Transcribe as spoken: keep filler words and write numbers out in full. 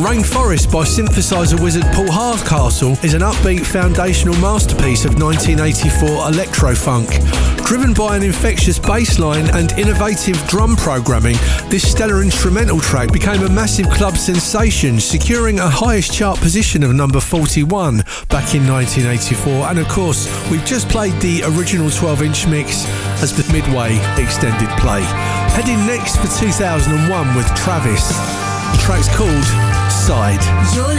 Rainforest by synthesizer wizard Paul Hardcastle is an upbeat foundational masterpiece of nineteen eighty-four electro-funk. Driven by an infectious bass line and innovative drum programming, this stellar instrumental track became a massive club sensation, securing a highest chart position of number forty-one back in nineteen eighty-four. And of course, we've just played the original twelve-inch mix as the Midway extended play. Heading next for two thousand one with Travis. The track's called Side. You're